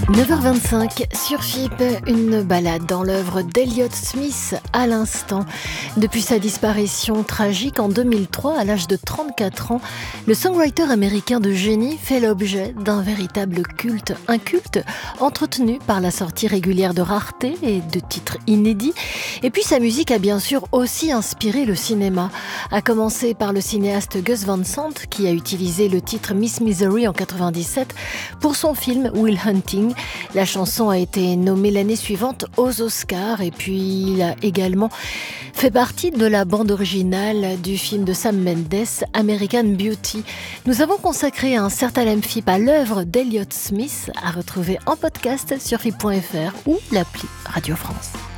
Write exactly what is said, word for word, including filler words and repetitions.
neuf heures vingt-cinq sur F I P, une balade dans l'œuvre d'Elliott Smith à l'instant. Depuis sa disparition tragique en deux mille trois, à l'âge de trente-quatre ans, le songwriter américain de génie fait l'objet d'un véritable culte. Un culte entretenu par la sortie régulière de raretés et de titres inédits. Et puis sa musique a bien sûr aussi inspiré le cinéma, à commencer par le cinéaste Gus Van Sant qui a utilisé le titre Miss Misery en quatre-vingt-dix-sept pour son film Will Hunting. La chanson a été nommée l'année suivante aux Oscars et puis il a également fait partie de la bande originale du film de Sam Mendes, American Beauty. Nous avons consacré un certain F I P à l'œuvre d'Elliott Smith, à retrouver en podcast sur F I P point F R ou l'appli Radio France.